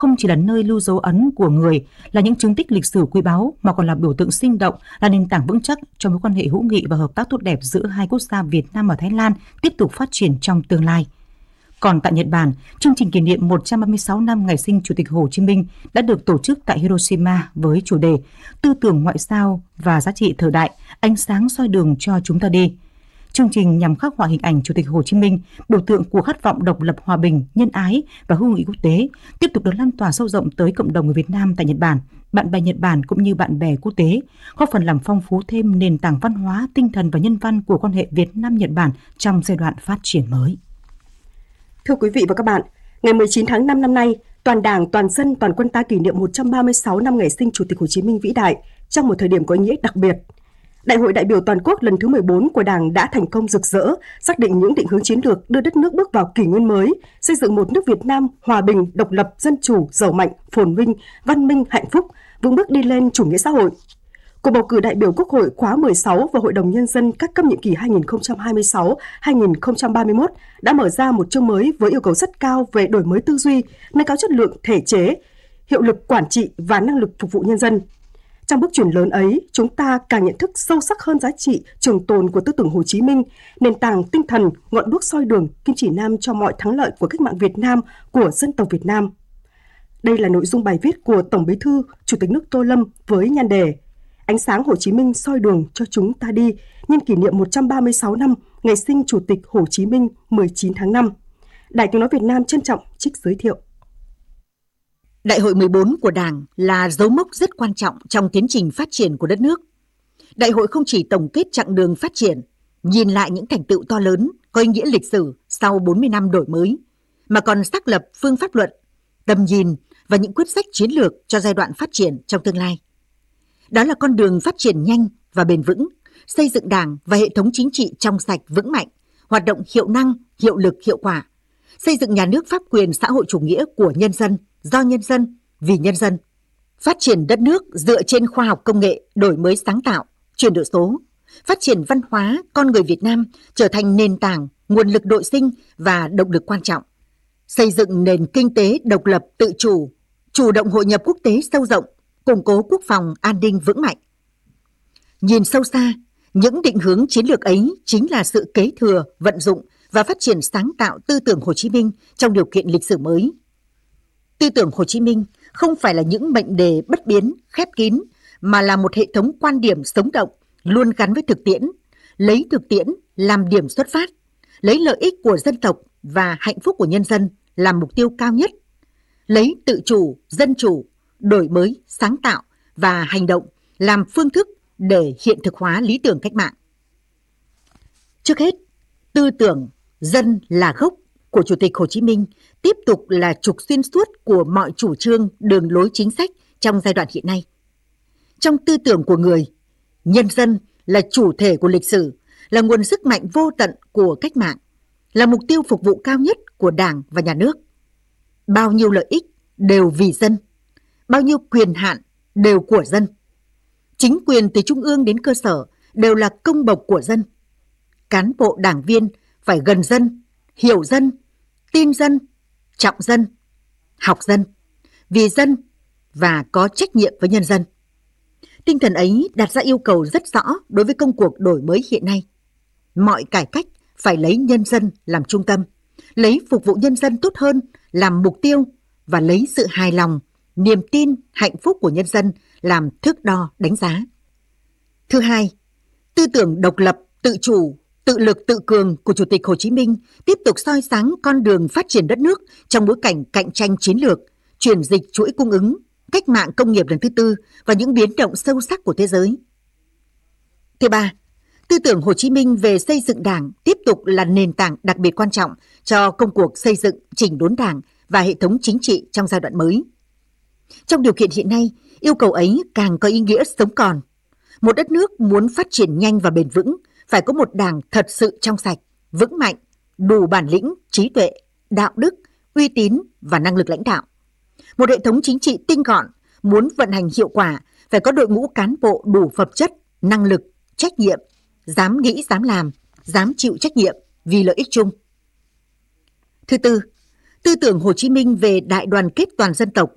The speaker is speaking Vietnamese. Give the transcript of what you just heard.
không chỉ là nơi lưu dấu ấn của người, là những chứng tích lịch sử quý báu mà còn là biểu tượng sinh động, là nền tảng vững chắc cho mối quan hệ hữu nghị và hợp tác tốt đẹp giữa hai quốc gia Việt Nam và Thái Lan tiếp tục phát triển trong tương lai. Còn tại Nhật Bản, chương trình kỷ niệm 136 năm ngày sinh Chủ tịch Hồ Chí Minh đã được tổ chức tại Hiroshima với chủ đề Tư tưởng ngoại giao và giá trị thời đại, ánh sáng soi đường cho chúng ta đi. Chương trình nhằm khắc họa hình ảnh Chủ tịch Hồ Chí Minh, biểu tượng của khát vọng độc lập, hòa bình, nhân ái và hữu nghị quốc tế, tiếp tục được lan tỏa sâu rộng tới cộng đồng người Việt Nam tại Nhật Bản, bạn bè Nhật Bản cũng như bạn bè quốc tế, góp phần làm phong phú thêm nền tảng văn hóa, tinh thần và nhân văn của quan hệ Việt Nam-Nhật Bản trong giai đoạn phát triển mới. Thưa quý vị và các bạn, ngày 19 tháng 5 năm nay, toàn Đảng, toàn dân, toàn quân ta kỷ niệm 136 năm ngày sinh Chủ tịch Hồ Chí Minh vĩ đại trong một thời điểm có ý nghĩa đặc biệt. Đại hội đại biểu toàn quốc lần thứ 14 của Đảng đã thành công rực rỡ, xác định những định hướng chiến lược đưa đất nước bước vào kỷ nguyên mới, xây dựng một nước Việt Nam hòa bình, độc lập, dân chủ, giàu mạnh, phồn vinh, văn minh, hạnh phúc, vững bước đi lên chủ nghĩa xã hội. Cuộc bầu cử đại biểu Quốc hội khóa 16 và Hội đồng Nhân dân các cấp nhiệm kỳ 2026-2031 đã mở ra một chương mới với yêu cầu rất cao về đổi mới tư duy, nâng cao chất lượng thể chế, hiệu lực quản trị và năng lực phục vụ nhân dân. Trong bước chuyển lớn ấy, chúng ta càng nhận thức sâu sắc hơn giá trị trường tồn của tư tưởng Hồ Chí Minh, nền tảng tinh thần, ngọn đuốc soi đường, kim chỉ nam cho mọi thắng lợi của cách mạng Việt Nam, của dân tộc Việt Nam. Đây là nội dung bài viết của Tổng Bí thư, Chủ tịch nước Tô Lâm với nhan đề Ánh sáng Hồ Chí Minh soi đường cho chúng ta đi, nhân kỷ niệm 136 năm ngày sinh Chủ tịch Hồ Chí Minh 19 tháng 5. Đài Tiếng nói Việt Nam trân trọng trích giới thiệu. Đại hội 14 của Đảng là dấu mốc rất quan trọng trong tiến trình phát triển của đất nước. Đại hội không chỉ tổng kết chặng đường phát triển, nhìn lại những thành tựu to lớn, có ý nghĩa lịch sử sau 40 năm đổi mới, mà còn xác lập phương pháp luận, tầm nhìn và những quyết sách chiến lược cho giai đoạn phát triển trong tương lai. Đó là con đường phát triển nhanh và bền vững, xây dựng Đảng và hệ thống chính trị trong sạch vững mạnh, hoạt động hiệu năng, hiệu lực, hiệu quả, xây dựng nhà nước pháp quyền xã hội chủ nghĩa của nhân dân, do nhân dân, vì nhân dân, phát triển đất nước dựa trên khoa học công nghệ, đổi mới sáng tạo, chuyển đổi số, phát triển văn hóa con người Việt Nam trở thành nền tảng, nguồn lực nội sinh và động lực quan trọng, xây dựng nền kinh tế độc lập tự chủ, chủ động hội nhập quốc tế sâu rộng, củng cố quốc phòng an ninh vững mạnh. Nhìn sâu xa, những định hướng chiến lược ấy chính là sự kế thừa, vận dụng và phát triển sáng tạo tư tưởng Hồ Chí Minh trong điều kiện lịch sử mới. Tư tưởng Hồ Chí Minh không phải là những mệnh đề bất biến, khép kín, mà là một hệ thống quan điểm sống động, luôn gắn với thực tiễn, lấy thực tiễn làm điểm xuất phát, lấy lợi ích của dân tộc và hạnh phúc của nhân dân làm mục tiêu cao nhất, lấy tự chủ, dân chủ, đổi mới, sáng tạo và hành động làm phương thức để hiện thực hóa lý tưởng cách mạng. Trước hết, tư tưởng dân là gốc của Chủ tịch Hồ Chí Minh tiếp tục là trục xuyên suốt của mọi chủ trương, đường lối chính sách trong giai đoạn hiện nay. Trong tư tưởng của người, nhân dân là chủ thể của lịch sử, là nguồn sức mạnh vô tận của cách mạng, là mục tiêu phục vụ cao nhất của Đảng và Nhà nước. Bao nhiêu lợi ích đều vì dân, bao nhiêu quyền hạn đều của dân. Chính quyền từ trung ương đến cơ sở đều là công bộc của dân. Cán bộ đảng viên phải gần dân, hiểu dân, tin dân, trọng dân, học dân, vì dân và có trách nhiệm với nhân dân. Tinh thần ấy đặt ra yêu cầu rất rõ đối với công cuộc đổi mới hiện nay. Mọi cải cách phải lấy nhân dân làm trung tâm, lấy phục vụ nhân dân tốt hơn làm mục tiêu và lấy sự hài lòng, niềm tin, hạnh phúc của nhân dân làm thước đo đánh giá. Thứ hai, tư tưởng độc lập, tự chủ, tự lực tự cường của Chủ tịch Hồ Chí Minh tiếp tục soi sáng con đường phát triển đất nước trong bối cảnh cạnh tranh chiến lược, chuyển dịch chuỗi cung ứng, cách mạng công nghiệp lần thứ tư và những biến động sâu sắc của thế giới. Thứ ba, tư tưởng Hồ Chí Minh về xây dựng Đảng tiếp tục là nền tảng đặc biệt quan trọng cho công cuộc xây dựng, chỉnh đốn Đảng và hệ thống chính trị trong giai đoạn mới. Trong điều kiện hiện nay, yêu cầu ấy càng có ý nghĩa sống còn. Một đất nước muốn phát triển nhanh và bền vững phải có một Đảng thật sự trong sạch, vững mạnh, đủ bản lĩnh, trí tuệ, đạo đức, uy tín và năng lực lãnh đạo. Một hệ thống chính trị tinh gọn, muốn vận hành hiệu quả phải có đội ngũ cán bộ đủ phẩm chất, năng lực, trách nhiệm, dám nghĩ, dám làm, dám chịu trách nhiệm vì lợi ích chung. Thứ tư, tư tưởng Hồ Chí Minh về đại đoàn kết toàn dân tộc